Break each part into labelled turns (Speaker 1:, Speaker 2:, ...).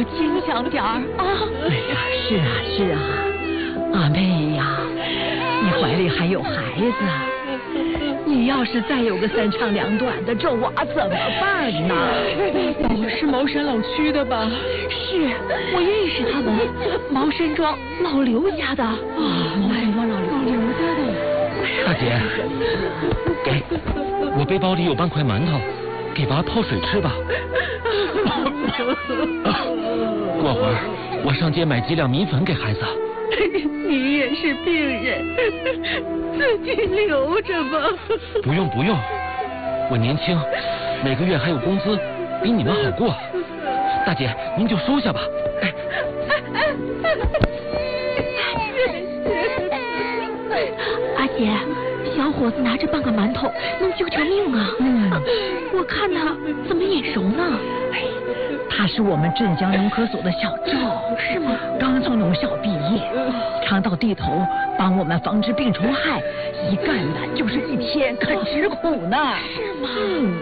Speaker 1: 坚强点儿啊！
Speaker 2: 哎呀，是啊是啊，阿妹呀，你怀里还有孩子，你要是再有个三长两短的，这我怎么办呢？
Speaker 1: 是茅山老区的吧？
Speaker 3: 是，我认识他们，茅山庄老刘家的。
Speaker 2: 茅山庄老刘家的。
Speaker 4: 大姐，给，我背包里有半块馒头，给娃泡水吃吧。过会儿我上街买几两米粉给孩子。
Speaker 1: 你也是病人，自己留着吧。
Speaker 4: 不用不用，我年轻，每个月还有工资，比你们好过。大姐，您就收下吧。
Speaker 3: 阿姐，小伙子拿着半个馒头，能救条命啊！我看他怎么眼熟呢？
Speaker 2: 他是我们镇江农科所的小赵，
Speaker 3: 是吗？
Speaker 2: 刚从农校毕业，常到地头帮我们防治病虫害，一干的就是一天，可吃苦呢。
Speaker 3: 是吗？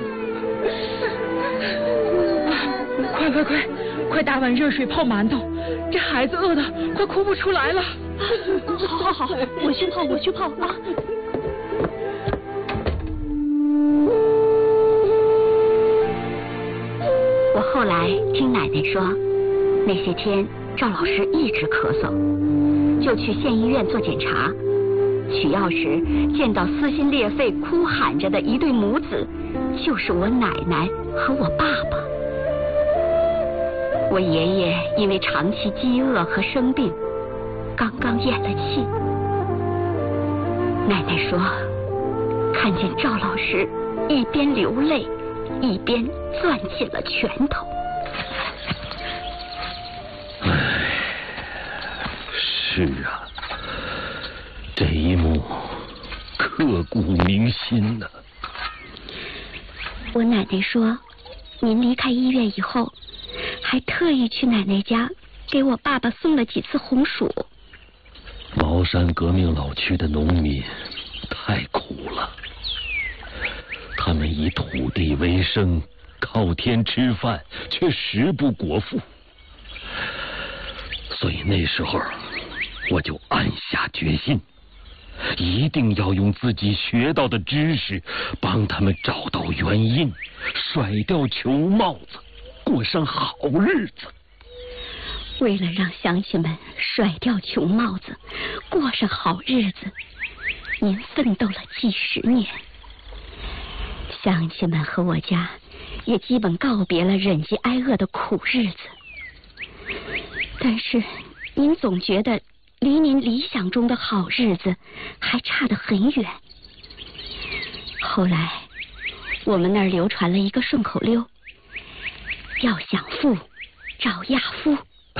Speaker 1: 快打碗热水泡馒头，这孩子饿得快哭不出来了。
Speaker 3: 好，我去泡啊！
Speaker 5: 我后来听奶奶说，那些天赵老师一直咳嗽，就去县医院做检查。取药时见到撕心裂肺哭喊着的一对母子，就是我奶奶和我爸爸。我爷爷因为长期饥饿和生病，刚刚咽了气。奶奶说，看见赵老师一边流泪，一边攥紧了拳头。
Speaker 6: 是啊，这一幕刻骨铭心呐。
Speaker 5: 我奶奶说，您离开医院以后，还特意去奶奶家给我爸爸送了几次红薯。
Speaker 6: 茅山革命老区的农民太苦了，他们以土地为生，靠天吃饭，却食不果腹。所以那时候我就暗下决心，一定要用自己学到的知识帮他们找到原因，甩掉穷帽子，过上好日子。
Speaker 5: 为了让乡亲们甩掉穷帽子，过上好日子，您奋斗了几十年。乡亲们和我家也基本告别了忍饥挨饿的苦日子。但是您总觉得离您理想中的好日子还差得很远。后来我们那儿流传了一个顺口溜，要想富找亚夫。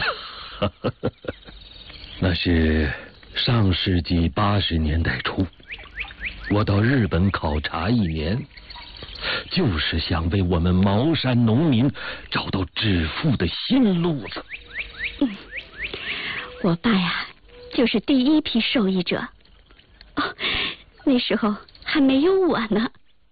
Speaker 6: 那是上世纪80年代初，我到日本考察1年，就是想为我们茅山农民找到致富的新路子。
Speaker 5: 我爸呀，就是第一批受益者。那时候还没有我呢。